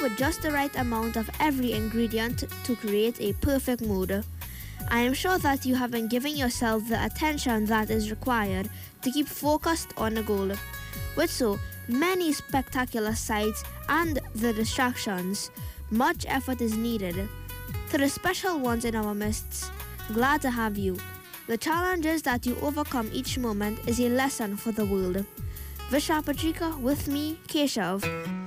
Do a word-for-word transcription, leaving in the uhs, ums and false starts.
put just the right amount of every ingredient to create a perfect mood. I am sure that you have been giving yourself the attention that is required to keep focused on a goal. With so many spectacular sights and the distractions, much effort is needed. To the special ones in our midst, glad to have you. The challenges that you overcome each moment is a lesson for the world. Vishapatrika with me, Keshav.